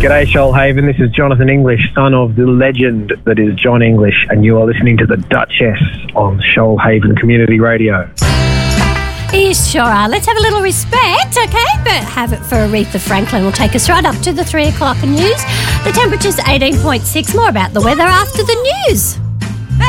G'day, Shoalhaven. This is Jonathan English, son of the legend that is John English, and you are listening to the Duchess on Shoalhaven Community Radio. You sure are. Let's have a little respect, okay? But have it for Aretha Franklin. Will take us right up to the 3 o'clock news. The temperature's 18.6. More about the weather after the news.